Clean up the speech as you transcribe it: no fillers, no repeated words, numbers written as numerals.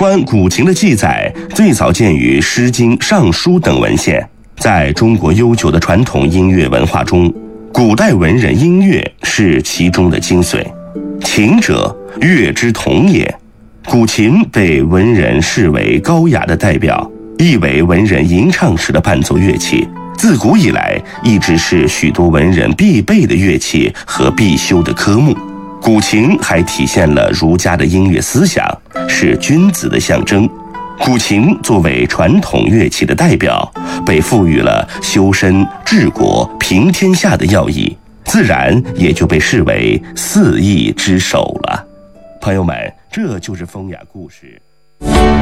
关古琴的记载最早见于《诗经》《尚书》等文献。在中国悠久的传统音乐文化中，古代文人音乐是其中的精髓。琴者，乐之统也。古琴被文人视为高雅的代表，亦为文人吟唱时的伴奏乐器。自古以来，一直是许多文人必备的乐器和必修的科目。古琴还体现了儒家的音乐思想，是君子的象征。古琴作为传统乐器的代表，被赋予了修身、治国、平天下的要义，自然也就被视为四艺之首了。朋友们，这就是风雅故事。